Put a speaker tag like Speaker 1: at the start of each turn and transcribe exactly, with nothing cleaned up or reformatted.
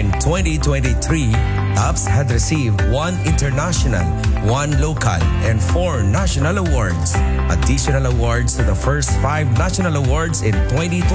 Speaker 1: In twenty twenty-three, Tops had received one international, one local, and four national awards. Additional awards to the first five national awards in twenty twenty.